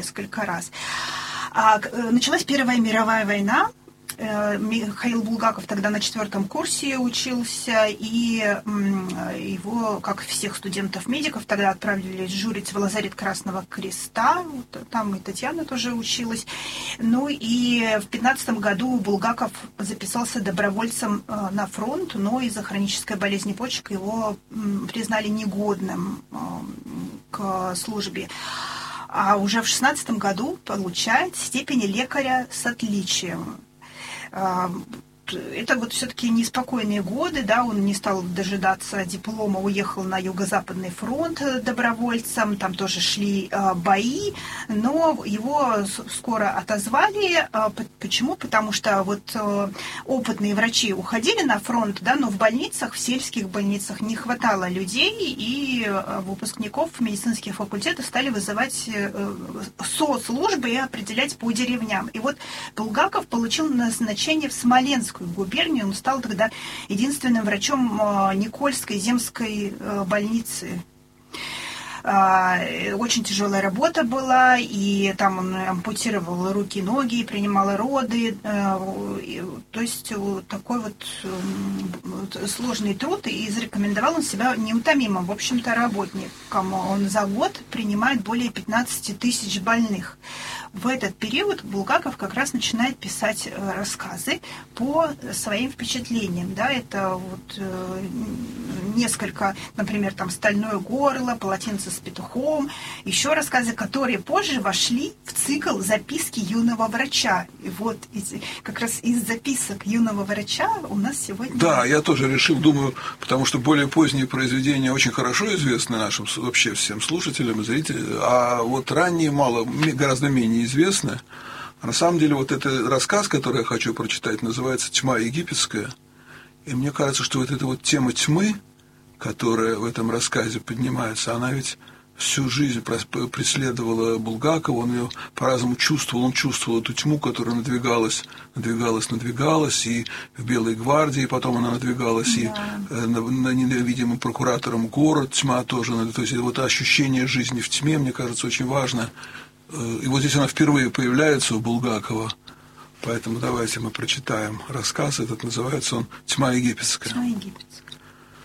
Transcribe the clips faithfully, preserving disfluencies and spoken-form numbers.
несколько раз. А, началась Первая мировая война. Михаил Булгаков тогда на четвертом курсе учился, и его, как всех студентов-медиков, тогда отправили журить в лазарет Красного Креста. Там и Татьяна тоже училась. Ну и в пятнадцатом году Булгаков записался добровольцем на фронт, но из-за хронической болезни почек его признали негодным к службе. А уже в шестнадцатом году получает степень лекаря с отличием. Это вот все-таки неспокойные годы, да, он не стал дожидаться диплома, уехал на Юго-Западный фронт добровольцем, там тоже шли э, бои, но его скоро отозвали. Э, почему? Потому что вот э, опытные врачи уходили на фронт, да, но в больницах, в сельских больницах не хватало людей, и э, выпускников медицинских факультетов стали вызывать э, соцслужбы и определять по деревням. И вот Булгаков получил назначение в Смоленск, губернию. Он стал тогда единственным врачом Никольской земской больницы. Очень тяжелая работа была, и там он ампутировал руки и ноги, принимал роды. То есть такой вот сложный труд, и зарекомендовал он себя неутомимым, в общем-то, работником. Он за год принимает более пятнадцати тысяч больных. В этот период Булгаков как раз начинает писать рассказы по своим впечатлениям. Да, это вот несколько, например, там «Стальное горло», «Полотенце с петухом», еще рассказы, которые позже вошли в цикл «Записки юного врача». И вот из, как раз из записок юного врача у нас сегодня... Да, я тоже решил, думаю, потому что более поздние произведения очень хорошо известны нашим вообще всем слушателям и зрителям, а вот ранние мало, гораздо менее известны. А на самом деле вот этот рассказ, который я хочу прочитать, называется «Тьма египетская». И мне кажется, что вот эта вот тема тьмы, которая в этом рассказе поднимается, она ведь всю жизнь преследовала Булгакова, он ее по-разному чувствовал, он чувствовал эту тьму, которая надвигалась, надвигалась, надвигалась, и в «Белой гвардии», потом она надвигалась, да. И на, на ненавидимым прокуратором город, тьма тоже, то есть вот ощущение жизни в тьме, мне кажется, очень важно. И вот здесь она впервые появляется у Булгакова, поэтому давайте мы прочитаем рассказ, этот называется он «Тьма египетская». «Тьма египетская».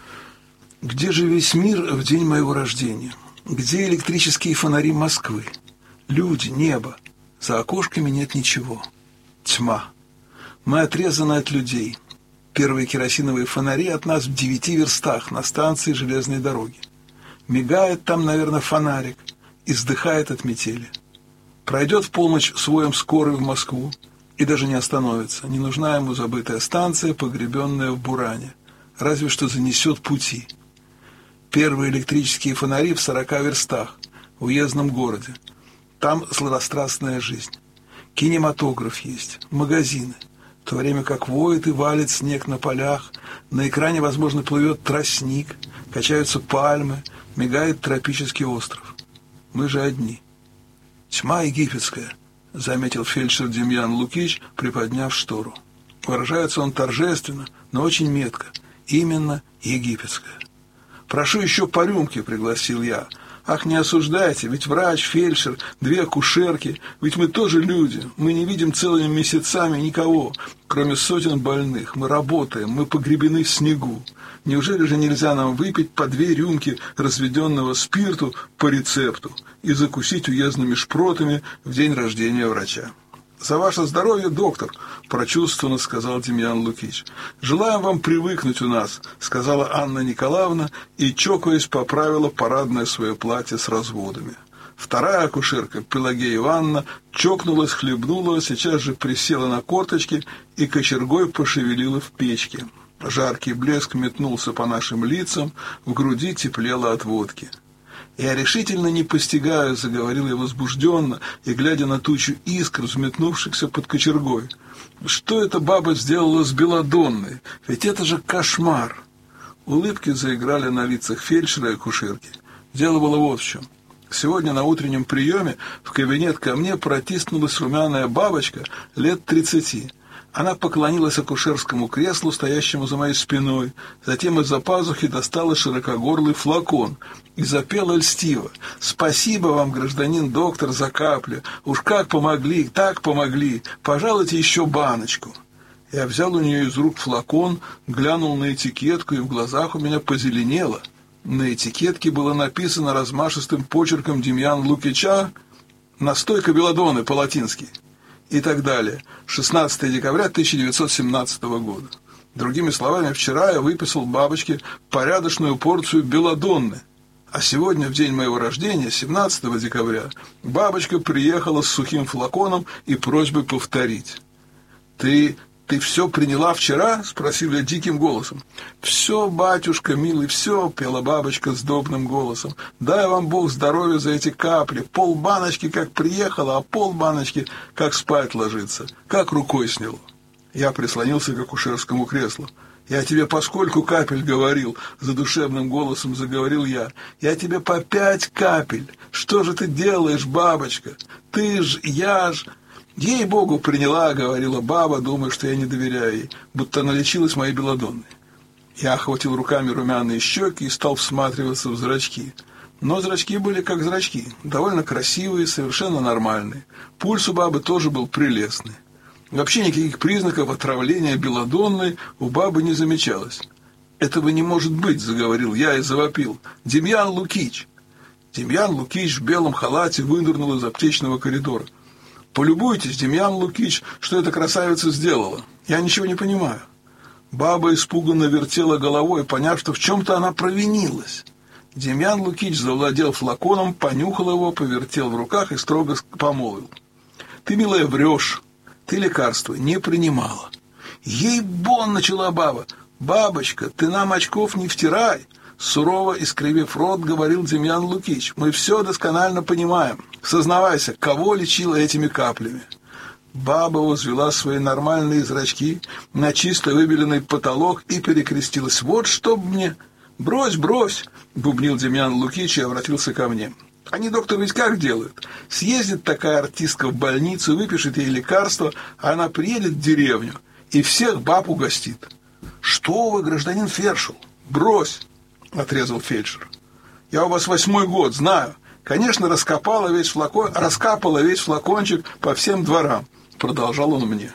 Где же весь мир в день моего рождения? Где электрические фонари Москвы? Люди, небо. За окошками нет ничего. Тьма. Мы отрезаны от людей. Первые керосиновые фонари от нас в девяти верстах на станции железной дороги. Мигает там, наверное, фонарик, и вздыхает от метели. Пройдет в полночь с воем скорый в Москву и даже не остановится. Не нужна ему забытая станция, погребенная в буране. Разве что занесет пути. Первые электрические фонари в сорока верстах, в уездном городе. Там сладострастная жизнь. Кинематограф есть, магазины. В то время как воет и валит снег на полях, на экране, возможно, плывет тростник, качаются пальмы, мигает тропический остров. Мы же одни. «Тьма египетская», — заметил фельдшер Демьян Лукич, приподняв штору. Выражается он торжественно, но очень метко. Именно египетская. «Прошу еще по рюмке», — пригласил я. «Ах, не осуждайте, ведь врач, фельдшер, две акушерки, ведь мы тоже люди, мы не видим целыми месяцами никого, кроме сотен больных, мы работаем, мы погребены в снегу. Неужели же нельзя нам выпить по две рюмки разведенного спирту по рецепту и закусить уездными шпротами в день рождения врача?» «За ваше здоровье, доктор», — прочувствованно сказал Демьян Лукич. «Желаем вам привыкнуть у нас», — сказала Анна Николаевна и, чокаясь, поправила парадное свое платье с разводами. Вторая акушерка, Пелагея Ивановна, чокнулась, хлебнула, сейчас же присела на корточки и кочергой пошевелила в печке. Жаркий блеск метнулся по нашим лицам, в груди теплело от водки. «Я решительно не постигаю», — заговорил я возбужденно, и, глядя на тучу искр, взметнувшихся под кочергой. «Что эта баба сделала с Беладонной? Ведь это же кошмар!» Улыбки заиграли на лицах фельдшера и акушерки. Дело было вот в чем. Сегодня на утреннем приеме в кабинет ко мне протиснулась румяная бабочка лет тридцати. Она поклонилась акушерскому креслу, стоящему за моей спиной, затем из-за пазухи достала широкогорлый флакон и запела льстиво: «Спасибо вам, гражданин доктор, за капли. Уж как помогли, так помогли. Пожалуйте еще баночку». Я взял у нее из рук флакон, глянул на этикетку, и в глазах у меня позеленело. На этикетке было написано размашистым почерком Демьяна Лукича «Настойка белладонны» по-латински и так далее. шестнадцатого декабря тысяча девятьсот семнадцатого года. Другими словами, вчера я выписал бабочке порядочную порцию белладонны, а сегодня, в день моего рождения, семнадцатого декабря, бабочка приехала с сухим флаконом и просьбой повторить. «Ты... «Ты все приняла вчера?» — спросил я диким голосом. «Все, батюшка, милый, все», — пела бабочка с добным голосом. «Дай вам Бог здоровья за эти капли. Пол баночки как приехала, а пол баночки как спать ложится. Как рукой сняло». Я прислонился к акушерскому креслу. «Я тебе по скольку капель говорил?» — задушевным голосом заговорил я. «Я тебе по пять капель. Что же ты делаешь, бабочка? Ты ж, я ж...» «Ей-богу, приняла», — говорила баба, думая, что я не доверяю ей, будто она лечилась моей белладонной. Я охватил руками румяные щеки и стал всматриваться в зрачки. Но зрачки были как зрачки, довольно красивые, совершенно нормальные. Пульс у бабы тоже был прелестный. Вообще никаких признаков отравления белладонной у бабы не замечалось. «Этого не может быть», — заговорил я и завопил. «Демьян Лукич!» Демьян Лукич в белом халате вынырнул из аптечного коридора. «Полюбуйтесь, Демьян Лукич, что эта красавица сделала. Я ничего не понимаю». Баба испуганно вертела головой, поняв, что в чем-то она провинилась. Демьян Лукич завладел флаконом, понюхал его, повертел в руках и строго помолвил: «Ты, милая, врешь. Ты лекарства не принимала». «Ей-бон!» — начала баба. «Бабочка, ты нам очков не втирай!» Сурово искривив рот, говорил Демьян Лукич. «Мы все досконально понимаем. Сознавайся, кого лечила этими каплями?» Баба возвела свои нормальные зрачки на чисто выбеленный потолок и перекрестилась. «Вот чтоб мне...» «Брось, брось!» — бубнил Демьян Лукич и обратился ко мне. «Они, доктор, ведь как делают? Съездит такая артистка в больницу, выпишет ей лекарство, а она приедет в деревню и всех баб угостит». «Что вы, гражданин Фершел? Брось!» — отрезал фельдшер. «Я у вас восьмой год, знаю. Конечно, раскопала весь флакон, раскапала весь флакончик по всем дворам», — продолжал он мне.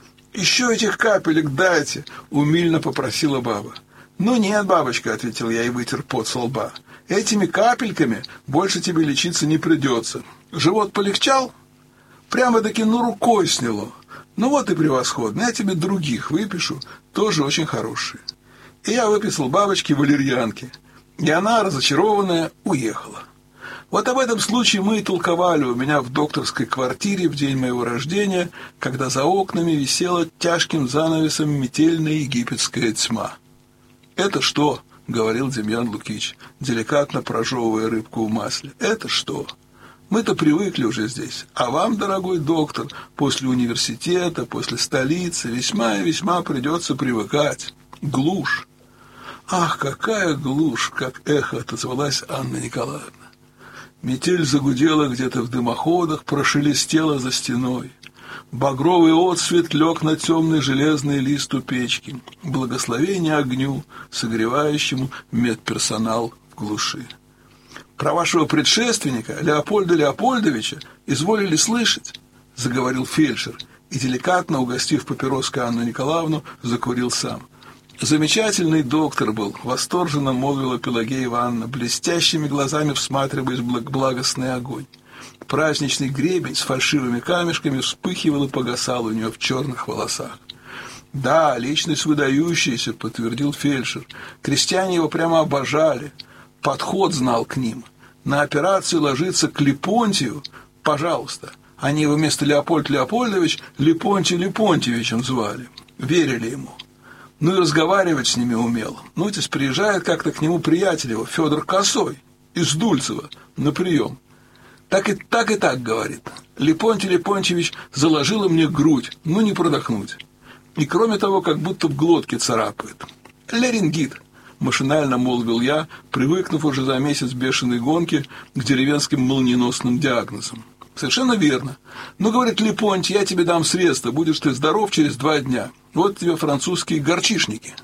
«Еще этих капелек дайте», — умильно попросила баба. «Ну нет, бабочка», — ответил я и вытер пот со лба. «Этими капельками больше тебе лечиться не придется. Живот полегчал? Прямо-таки ну рукой сняло. Ну вот и превосходно, я тебе других выпишу, тоже очень хорошие». И я выписал бабочке валерьянки, и она, разочарованная, уехала. Вот об этом случае мы и толковали у меня в докторской квартире в день моего рождения, когда за окнами висела тяжким занавесом метельная египетская тьма. «Это что?» — говорил Демьян Лукич, деликатно прожевывая рыбку в масле. «Это что? Мы-то привыкли уже здесь, а вам, дорогой доктор, после университета, после столицы весьма и весьма придется привыкать. Глушь». «Ах, какая глушь!» — как эхо отозвалась Анна Николаевна. Метель загудела где-то в дымоходах, прошелестела за стеной. Багровый отсвет лег на темный железный лист у печки. Благословение огню, согревающему медперсонал в глуши. «Про вашего предшественника, Леопольда Леопольдовича, изволили слышать?» — заговорил фельдшер, и, деликатно угостив папироской Анну Николаевну, закурил сам. «Замечательный доктор был», — восторженно молвила Пелагея Ивановна, блестящими глазами всматриваясь в благостный огонь. Праздничный гребень с фальшивыми камешками вспыхивал и погасал у нее в черных волосах. «Да, личность выдающаяся», — подтвердил фельдшер. «Крестьяне его прямо обожали. Подход знал к ним. На операцию ложиться к Лепонтию, пожалуйста. Они его вместо Леопольд Леопольдович Лепонтий Лепонтьевичем звали. Верили ему. Ну и разговаривать с ними умел. Нутис приезжает как-то к нему приятель его, Федор Косой, из Дульцева, на прием. Так и так, и так, говорит. Лепонтий Лепонтьевич заложила мне грудь, ну не продохнуть. И кроме того, как будто в глотке царапает. Ларингит, машинально молвил я, привыкнув уже за месяц бешеной гонки к деревенским молниеносным диагнозам. Совершенно верно. Ну, говорит Лепонтий, я тебе дам средства, будешь ты здоров через два дня. Вот тебе французские горчишники.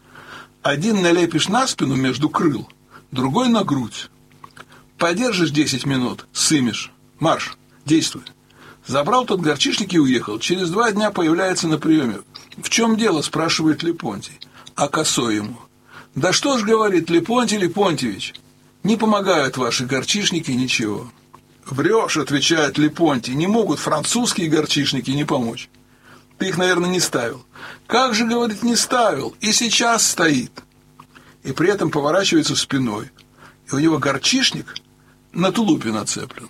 Один налепишь на спину между крыл, другой на грудь. Подержишь десять минут, сымешь. Марш, действуй. Забрал тот горчишник и уехал. Через два дня появляется на приеме. В чем дело, спрашивает Лепонтий. А косой ему. Да что ж, говорит Лепонтий Лепонтьевич, не помогают ваши горчишники ничего. Врешь, отвечает Лепонтий, не могут французские горчишники не помочь. Ты их, наверное, не ставил. Как же, говорит, не ставил, и сейчас стоит. И при этом поворачивается спиной. И у него горчишник на тулупе нацеплен.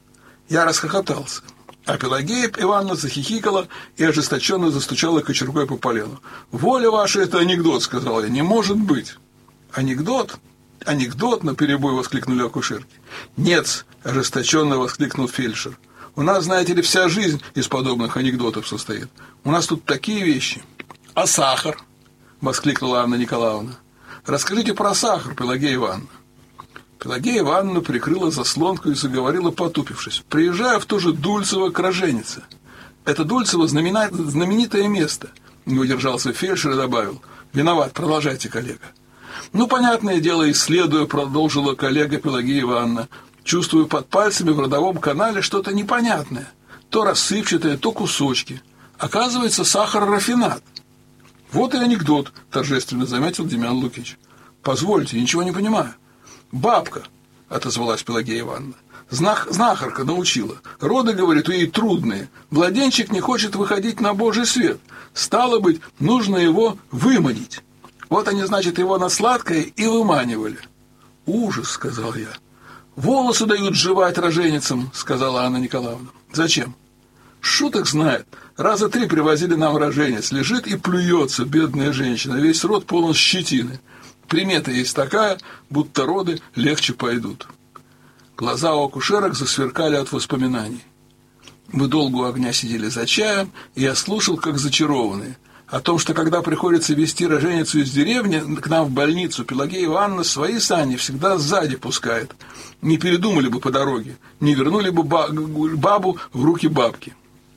Я расхохотался. А Пелагея Ивановна захихикала и ожесточенно застучала кочергой по полену. «Воля ваша, это анекдот», — сказал я, — «не может быть». «Анекдот? Анекдот?» — наперебой воскликнули акушерки. «Нет», — ожесточенно воскликнул фельдшер. «У нас, знаете ли, вся жизнь из подобных анекдотов состоит. У нас тут такие вещи». «А сахар?» — воскликнула Анна Николаевна. «Расскажите про сахар, Пелагея Ивановна». Пелагея Ивановна прикрыла заслонку и заговорила, потупившись. «Приезжаю в то же Дульцево к роженице. Это Дульцево знаменитое место», — не удержался фельдшер и добавил. «Виноват, продолжайте, коллега». «Ну, понятное дело, исследуя», — продолжила коллега Пелагея Ивановна, «чувствую под пальцами в родовом канале что-то непонятное. То рассыпчатое, то кусочки. Оказывается, сахар-рафинат». «Вот и анекдот», — торжественно заметил Демьян Лукич. «Позвольте, ничего не понимаю». «Бабка», — отозвалась Пелагея Ивановна, — «знах, знахарка научила. Роды, говорит, у ей трудные. Младенчик не хочет выходить на Божий свет. Стало быть, нужно его выманить. Вот они, значит, его на сладкое и выманивали». «Ужас», — сказал я. «Волосы дают жевать роженицам», — сказала Анна Николаевна. «Зачем?» «Шуток знает. Раза три привозили нам роженец. Лежит и плюется, бедная женщина. Весь рот полон щетины. Примета есть такая, будто роды легче пойдут». Глаза у акушерок засверкали от воспоминаний. Мы долго у огня сидели за чаем, и я слушал, как зачарованные. О том, что когда приходится везти роженицу из деревни к нам в больницу, Пелагея Ивановна свои сани всегда сзади пускает. Не передумали бы по дороге, не вернули бы бабу в руки бабки.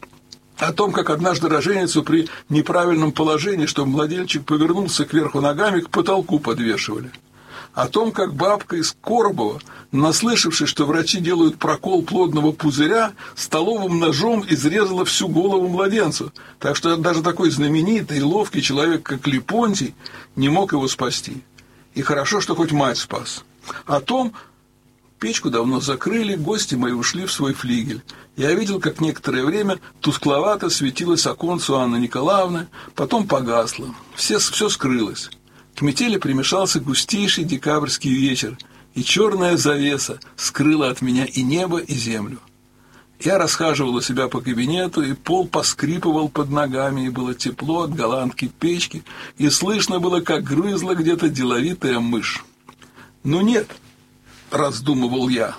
О том, как однажды роженицу при неправильном положении, чтобы младенчик повернулся кверху ногами, к потолку подвешивали. О том, как бабка из Коробова, наслышавшись, что врачи делают прокол плодного пузыря, столовым ножом изрезала всю голову младенцу, так что даже такой знаменитый и ловкий человек, как Лепонтий, не мог его спасти. И хорошо, что хоть мать спас. О том, печку давно закрыли, гости мои ушли в свой флигель. Я видел, как некоторое время тускловато светилось оконце Анны Николаевны, потом погасло, все, все скрылось. К метели примешался густейший декабрьский вечер, и черная завеса скрыла от меня и небо, и землю. Я расхаживал у себя по кабинету, и пол поскрипывал под ногами, и было тепло от голландки печки, и слышно было, как грызла где-то деловитая мышь. «Ну нет», — раздумывал я,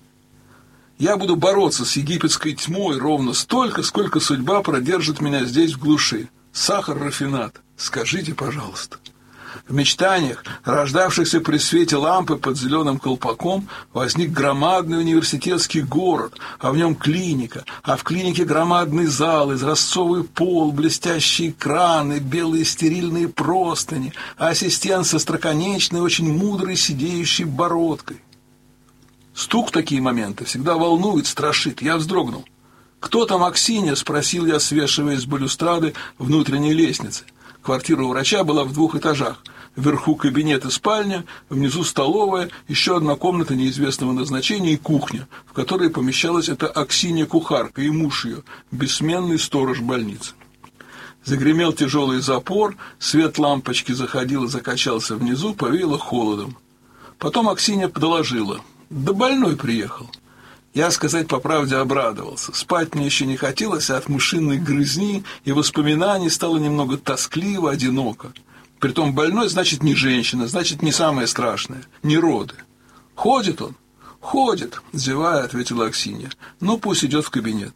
— «я буду бороться с египетской тьмой ровно столько, сколько судьба продержит меня здесь в глуши. Сахар-рафинат, скажите, пожалуйста». В мечтаниях, рождавшихся при свете лампы под зеленым колпаком, возник громадный университетский город, а в нем клиника, а в клинике громадный зал, изразцовый пол, блестящие краны, белые стерильные простыни, а ассистент со остроконечной, очень мудрой сидеющей бородкой. Стук в такие моменты всегда волнует, страшит. Я вздрогнул. «Кто там Аксинья?» — спросил я, свешиваясь с балюстрады внутренней лестницы. Квартира у врача была в двух этажах. Вверху кабинет и спальня, внизу столовая, еще одна комната неизвестного назначения и кухня, в которой помещалась эта Аксинья-кухарка и муж ее, бессменный сторож больницы. Загремел тяжелый запор, свет лампочки заходил и закачался внизу, повеяло холодом. Потом Аксинья доложила: «Да больной приехал». Я, сказать по правде, обрадовался. Спать мне еще не хотелось, а от мышиной грызни и воспоминаний стало немного тоскливо, одиноко. Притом больной, значит, не женщина, значит, не самое страшное, не роды. «Ходит он?» «Ходит», — зевая, ответила Аксинья. «Ну, пусть идет в кабинет».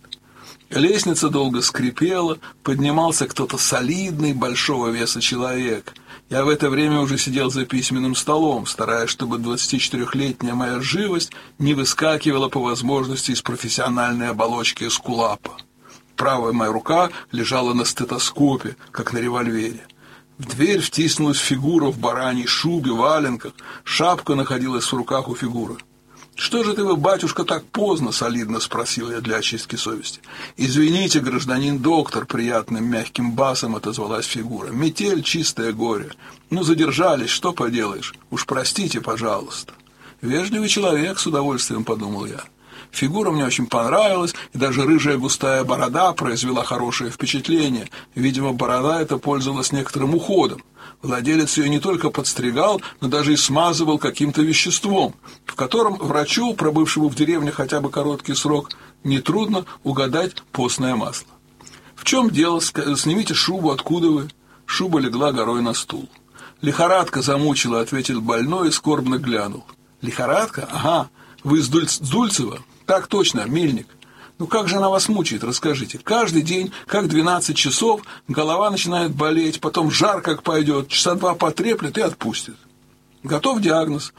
Лестница долго скрипела, поднимался кто-то солидный, большого веса человек. Я в это время уже сидел за письменным столом, стараясь, чтобы двадцатичетырехлетняя моя живость не выскакивала по возможности из профессиональной оболочки эскулапа. Правая моя рука лежала на стетоскопе, как на револьвере. В дверь втиснулась фигура в бараньей шубе, валенках, шапка находилась в руках у фигуры. «Что же ты вы, батюшка, так поздно?» — солидно спросил я для очистки совести. «Извините, гражданин доктор», — приятным мягким басом отозвалась фигура. «Метель, чистое горе. Ну, задержались, что поделаешь? Уж простите, пожалуйста». «Вежливый человек», — с удовольствием подумал я. Фигура мне очень понравилась, и даже рыжая густая борода произвела хорошее впечатление. Видимо, борода эта пользовалась некоторым уходом. Владелец ее не только подстригал, но даже и смазывал каким-то веществом, в котором врачу, пробывшему в деревне хотя бы короткий срок, нетрудно угадать постное масло. «В чем дело? Снимите шубу, откуда вы?» Шуба легла горой на стул. «Лихорадка замучила», — ответил больной и скорбно глянул. «Лихорадка? Ага. Вы из Дуль... Дульцева?» «Так точно, мельник». «Ну как же она вас мучает, расскажите? Каждый день, как двенадцать часов, голова начинает болеть, потом жар как пойдет, часа два потреплет и отпустит». «Готов диагноз?»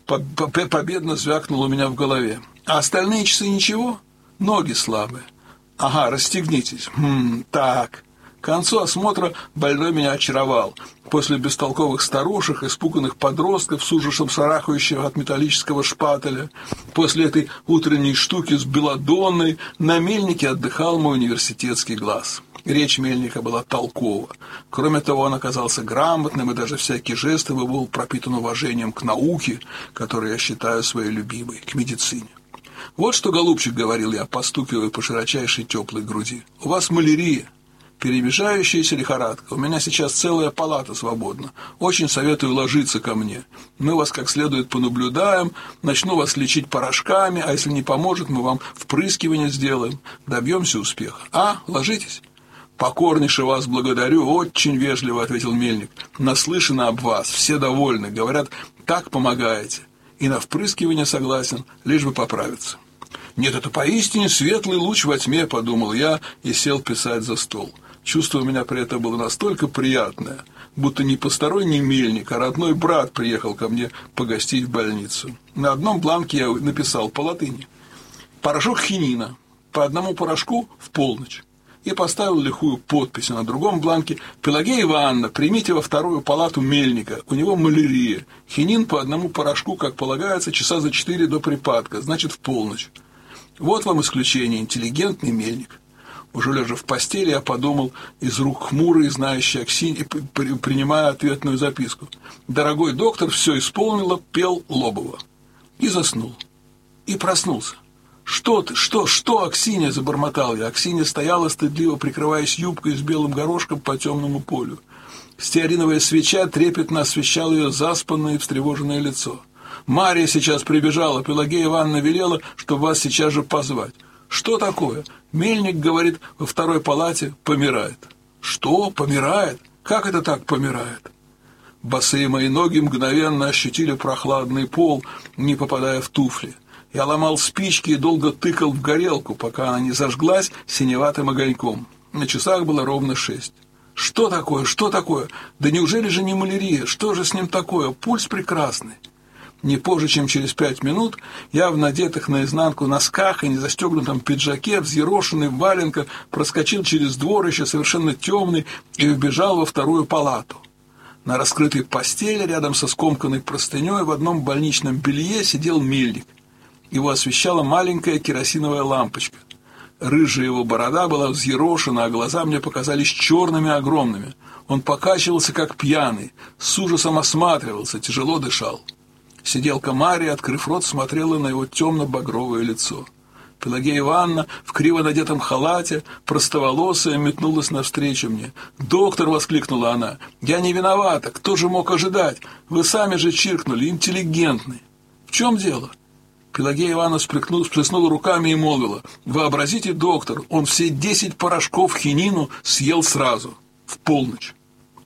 Победно звякнул у меня в голове. «А остальные часы ничего?» «Ноги слабые». «Ага, расстегнитесь». «Хм, так». К концу осмотра больной меня очаровал. После бестолковых старушек, испуганных подростков с ужасом шарахающих от металлического шпателя, после этой утренней штуки с белладонной, на мельнике отдыхал мой университетский глаз. Речь мельника была толкова. Кроме того, он оказался грамотным, и даже всякий жест его был пропитан уважением к науке, которую я считаю своей любимой, к медицине. «Вот что, голубчик, — говорил я, постукивая по широчайшей теплой груди, — у вас малярия. Перемежающаяся лихорадка. У меня сейчас целая палата свободна. Очень советую ложиться ко мне. Мы вас как следует понаблюдаем, начну вас лечить порошками, а если не поможет, мы вам впрыскивание сделаем. Добьемся успеха. А, ложитесь?» «Покорнейше вас благодарю, очень вежливо», — ответил мельник. «Наслышано об вас, все довольны, говорят, так помогаете. И на впрыскивание согласен, лишь бы поправиться». «Нет, это поистине светлый луч во тьме», — подумал я и сел писать за стол. Чувство у меня при этом было настолько приятное, будто не посторонний мельник, а родной брат приехал ко мне погостить в больницу. На одном бланке я написал по латыни: «Порошок хинина, по одному порошку в полночь», и поставил лихую подпись, а на другом бланке: «Пелагея Ивановна, примите во вторую палату мельника, у него малярия, хинин по одному порошку, как полагается, часа за четыре до припадка, значит, в полночь». Вот вам исключение, интеллигентный мельник. Уже лежа в постели, я подумал, из рук хмурой, знающей Аксиньи, принимая ответную записку: «Дорогой доктор, все исполнила, пел Лобова». И заснул. И проснулся. «Что ты? Что? Что, Аксинья?» – забормотал я. Аксинья стояла, стыдливо прикрываясь юбкой с белым горошком по темному полю. Стеариновая свеча трепетно освещала ее заспанное и встревоженное лицо. «Мария сейчас прибежала, Пелагея Ивановна велела, чтобы вас сейчас же позвать». «Что такое?» «Мельник, говорит, во второй палате помирает». «Что? Помирает? Как это так помирает?» Босые мои ноги мгновенно ощутили прохладный пол, не попадая в туфли. Я ломал спички и долго тыкал в горелку, пока она не зажглась синеватым огоньком. На часах было ровно шесть. «Что такое? Что такое? Да неужели же не малярия? Что же с ним такое? Пульс прекрасный». Не позже, чем через пять минут, я в надетых наизнанку носках и незастегнутом пиджаке, взъерошенный в валенках, проскочил через двор, еще совершенно темный, и убежал во вторую палату. На раскрытой постели, рядом со скомканной простыней, в одном больничном белье сидел мельник. Его освещала маленькая керосиновая лампочка. Рыжая его борода была взъерошена, а глаза мне показались черными и огромными. Он покачивался, как пьяный, с ужасом осматривался, тяжело дышал. Сиделка Мария, открыв рот, смотрела на его темно-багровое лицо. Пелагея Ивановна в криво надетом халате, простоволосая, метнулась навстречу мне. «Доктор!» — воскликнула она. «Я не виновата! Кто же мог ожидать? Вы сами же чиркнули, интеллигентный!» «В чем дело?» Пелагея Ивановна всплеснула руками и молвила: «Вообразите, доктор, он все десять порошков хинину съел сразу, в полночь».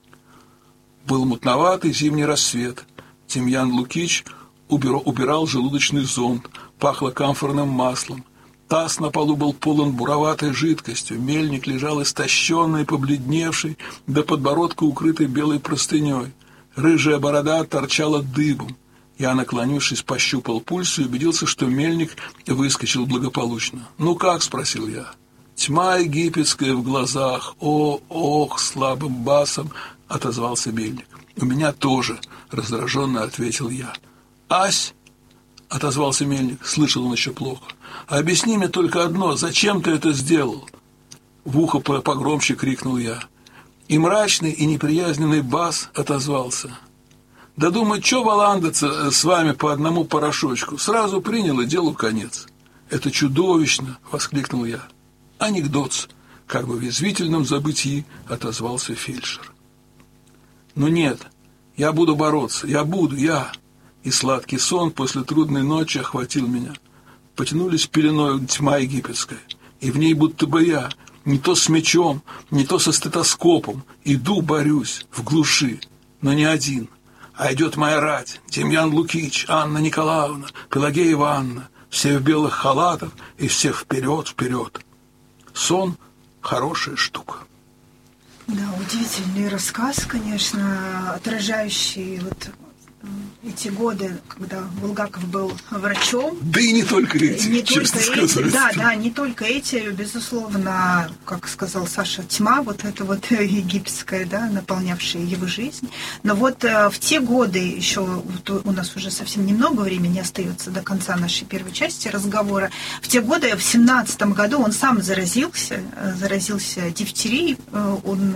Был мутноватый зимний рассвет. Тимьян Лукич убирал желудочный зонд, пахло камфорным маслом. Таз на полу был полон буроватой жидкостью, мельник лежал истощенный, побледневший, до подбородка укрытый белой простыней. Рыжая борода торчала дыбом. Я, наклонившись, пощупал пульс и убедился, что мельник выскочил благополучно. «Ну как?» – спросил я. «Тьма египетская в глазах. О, ох!» – слабым басом отозвался мельник. «У меня тоже», – раздраженно ответил я. «Ась!» – отозвался мельник. Слышал он еще плохо. «Объясни мне только одно. Зачем ты это сделал?» В ухо погромче крикнул я. И мрачный, и неприязненный бас отозвался. «Да думай, чё валандаться с вами по одному порошочку? Сразу принял, и делу конец». «Это чудовищно!» — воскликнул я. «Анекдот!» — как бы в язвительном забытии отозвался фельдшер. «Ну нет, я буду бороться, я буду, я!» И сладкий сон после трудной ночи охватил меня. Потянулись пеленой тьма египетская, и в ней будто бы я, не то с мечом, не то со стетоскопом, иду, борюсь, в глуши, но не один. А идет моя рать, Демьян Лукич, Анна Николаевна, Пелагея Ивановна, все в белых халатах и все вперед, вперед. Сон – хорошая штука. Да, удивительный рассказ, конечно, отражающий вот эти годы, когда Булгаков был врачом. Да и не только эти, не честно только сказать. Эти, да, да, не только эти, безусловно, как сказал Саша, тьма, вот эта вот египетская, да, наполнявшая его жизнь. Но вот в те годы, еще вот у нас уже совсем немного времени остается до конца нашей первой части разговора, в те годы, в семнадцатом году он сам заразился, заразился дифтерией, он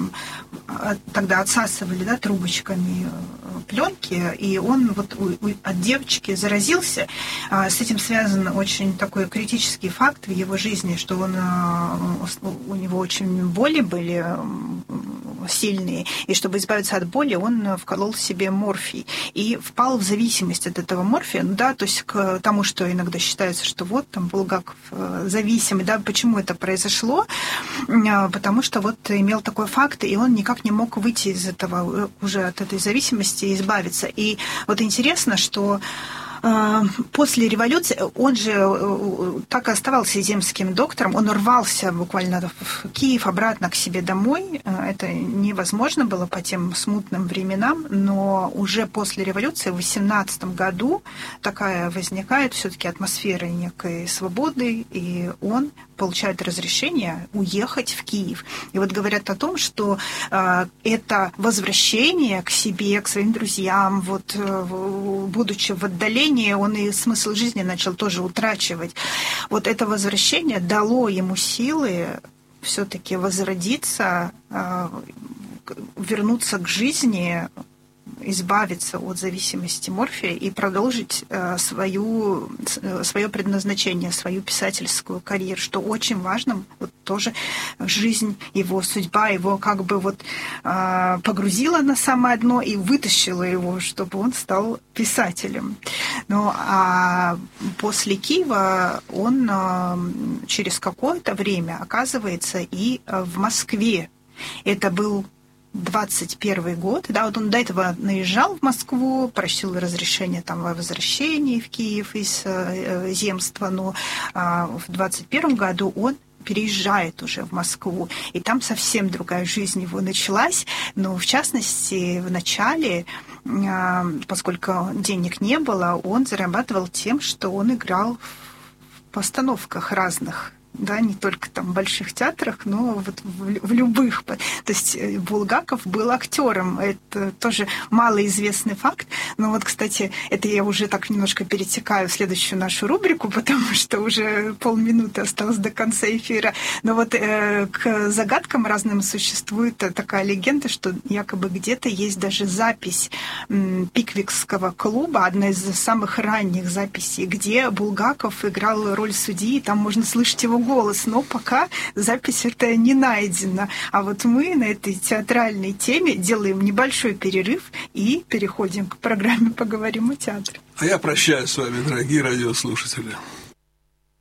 тогда отсасывали, да, трубочками пленки, и он вот от девочки заразился. С этим связан очень такой критический факт в его жизни, что он, у него очень боли были сильные, и чтобы избавиться от боли, он вколол себе морфий и впал в зависимость от этого морфия, ну, да, то есть к тому, что иногда считается, что вот там Булгаков зависимый, да, почему это произошло, потому что вот имел такой факт, и он никак не мог выйти из этого, уже от этой зависимости и избавиться. И вот интересно, что после революции он же так и оставался земским доктором, он рвался буквально в Киев обратно к себе домой. Это невозможно было по тем смутным временам, но уже после революции в восемнадцатом году такая возникает все-таки атмосфера некой свободы, и он получает разрешение уехать в Киев. И вот говорят о том, что э, это возвращение к себе, к своим друзьям, вот, э, будучи в отдалении, он и смысл жизни начал тоже утрачивать. Вот это возвращение дало ему силы все-таки возродиться, э, вернуться к жизни, избавиться от зависимости морфия и продолжить э, свою, э, свое предназначение, свою писательскую карьеру, что очень важно, вот тоже жизнь его, судьба его как бы вот э, погрузила на самое дно и вытащила его, чтобы он стал писателем. Ну, а после Киева он э, через какое-то время оказывается и в Москве. Это был двадцать первый год, да, вот он до этого наезжал в Москву, просил разрешения там о возвращении в Киев из э, земства, но э, в двадцать первом году он переезжает уже в Москву, и там совсем другая жизнь его началась, но в частности в начале, э, поскольку денег не было, он зарабатывал тем, что он играл в постановках разных, да, не только там в больших театрах, но вот в, в любых. То есть Булгаков был актером. Это тоже малоизвестный факт. Но вот, кстати, это я уже так немножко перетекаю в следующую нашу рубрику, потому что уже полминуты осталось до конца эфира. Но вот э, к загадкам разным существует такая легенда, что якобы где-то есть даже запись э, Пиквикского клуба, одна из самых ранних записей, где Булгаков играл роль судьи, и там можно слышать его голос, но пока запись эта не найдена. А вот мы на этой театральной теме делаем небольшой перерыв и переходим к программе «Поговорим о театре». А я прощаюсь с вами, дорогие радиослушатели.